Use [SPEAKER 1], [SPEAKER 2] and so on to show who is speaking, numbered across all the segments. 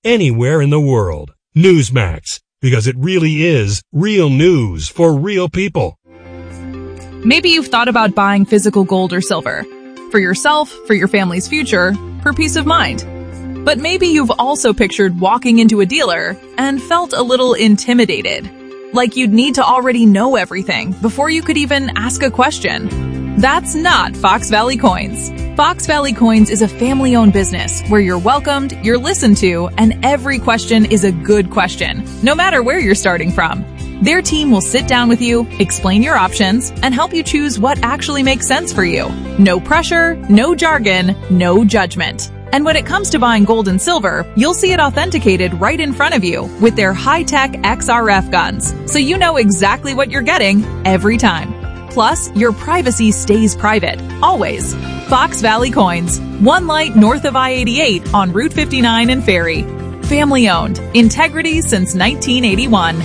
[SPEAKER 1] anywhere in the world. Newsmax, because it really is real news for real people.
[SPEAKER 2] Maybe you've thought about buying physical gold or silver. For yourself, for your family's future, for peace of mind. But maybe you've also pictured walking into a dealer and felt a little intimidated. Like you'd need to already know everything before you could even ask a question. That's not Fox Valley Coins. Fox Valley Coins is a family-owned business where you're welcomed, you're listened to, and every question is a good question, no matter where you're starting from. Their team will sit down with you, explain your options, and help you choose what actually makes sense for you. No pressure, no jargon, no judgment. And when it comes to buying gold and silver, you'll see it authenticated right in front of you with their high-tech XRF guns, so you know exactly what you're getting every time. Plus, your privacy stays private, always. Fox Valley Coins, one light north of I-88 on Route 59 in Ferry. Family-owned, integrity since 1981.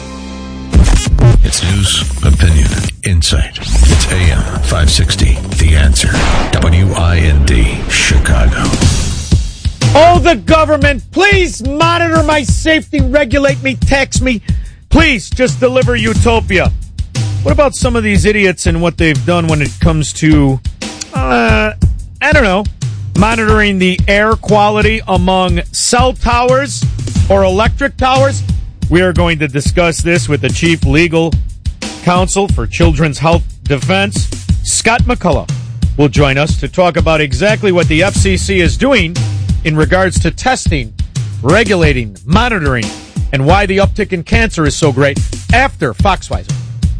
[SPEAKER 3] It's news, opinion, insight. It's AM 560, The Answer. WIND, Chicago.
[SPEAKER 4] Oh, the government, please monitor my safety, regulate me, tax me. Please just deliver utopia. What about some of these idiots and what they've done when it comes to, monitoring the air quality among cell towers or electric towers? We are going to discuss this with the Chief Legal Counsel for Children's Health Defense, Scott McCullough, will join us to talk about exactly what the FCC is doing in regards to testing, regulating, monitoring, and why the uptick in cancer is so great after Foxweiser.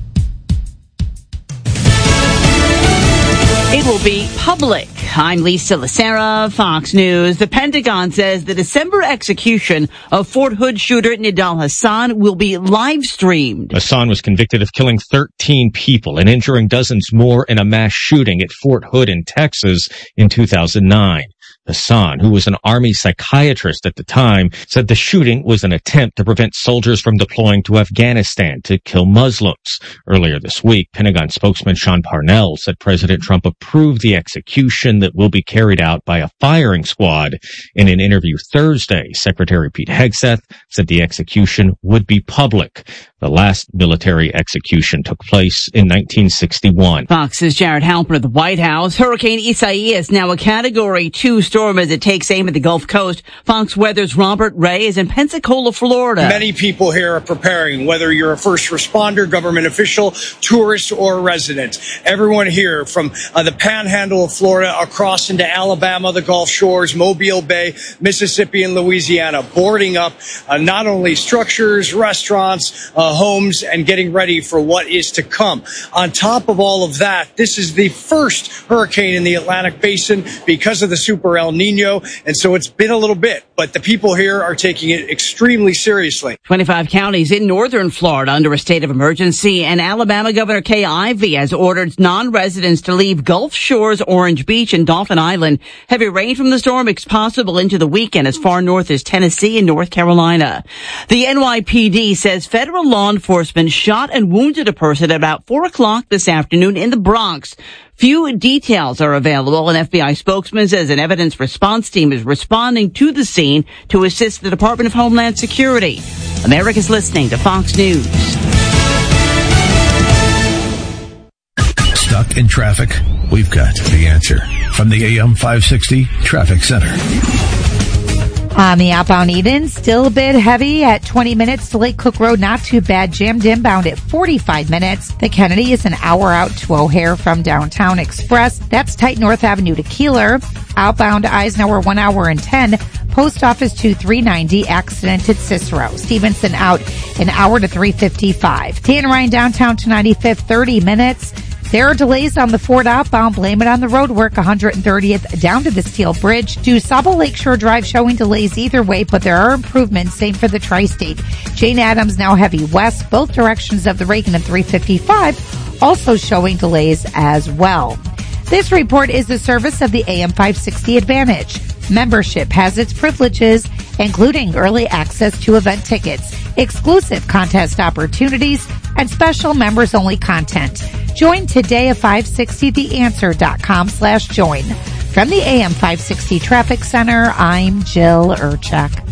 [SPEAKER 5] It will be public. I'm Lisa Lacera, Fox News. The Pentagon says the December execution of Fort Hood shooter Nidal Hasan will be live streamed.
[SPEAKER 6] Hasan was convicted of killing 13 people and injuring dozens more in a mass shooting at Fort Hood in Texas in 2009. Hasan, who was an Army psychiatrist at the time, said the shooting was an attempt to prevent soldiers from deploying to Afghanistan to kill Muslims. Earlier this week, Pentagon spokesman Sean Parnell said President Trump approved the execution that will be carried out by a firing squad. In an interview Thursday, Secretary Pete Hegseth said the execution would be public. The last military execution took place in 1961.
[SPEAKER 5] Fox's Jared Halper at the White House. Hurricane Isaias, now a Category 2 storm as it takes aim at the Gulf Coast. Fox Weather's Robert Ray is in Pensacola, Florida.
[SPEAKER 7] Many people here are preparing, whether you're a first responder, government official, tourist, or resident. Everyone here from the panhandle of Florida across into Alabama, the Gulf Shores, Mobile Bay, Mississippi, and Louisiana, boarding up not only structures, restaurants, homes, and getting ready for what is to come. On top of all of that, this is the first hurricane in the Atlantic Basin because of the Super El Nino, and so it's been a little bit, but the people here are taking it extremely seriously.
[SPEAKER 5] 25 counties in northern Florida under a state of emergency, and Alabama Governor Kay Ivey has ordered non-residents to leave Gulf Shores, Orange Beach, and Dauphin Island. Heavy rain from the storm is possible into the weekend as far north as Tennessee and North Carolina. The NYPD says federal law enforcement shot and wounded a person at about 4 o'clock this afternoon in the Bronx. Few details are available. An FBI spokesman says an evidence response team is responding to the scene to assist the Department of Homeland Security. America's listening to Fox News.
[SPEAKER 3] Stuck in traffic? We've got the answer from the AM 560 Traffic Center.
[SPEAKER 8] On the outbound Eden, still a bit heavy at 20 minutes to Lake Cook Road. Not too bad. Jammed inbound at 45 minutes. The Kennedy is an hour out to O'Hare from Downtown Express. That's tight North Avenue to Keeler. Outbound Eisenhower 1 hour and 10. Post Office to 390. Accident at Cicero. Stevenson out an hour to 355. Dan Ryan downtown to 95th, 30 minutes. There are delays on the Ford outbound. Blame it on the road work. 130th down to the Steel Bridge. To Sabo Lakeshore Drive showing delays either way, but there are improvements. Same for the Tri-State. Jane Addams now heavy west. Both directions of the Reagan and 355 also showing delays as well. This report is the service of the AM 560 Advantage. Membership has its privileges, including early access to event tickets, exclusive contest opportunities, and special members-only content. Join today at 560theanswer.com/join. From the AM 560 Traffic Center, I'm Jill Urchak.